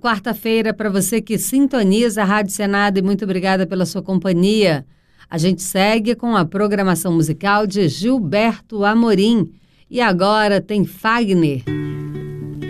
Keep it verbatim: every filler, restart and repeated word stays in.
quarta-feira para você que sintoniza a Rádio Senado e muito obrigada pela sua companhia. A gente segue com a programação musical de Gilberto Amorim. E agora tem Fagner.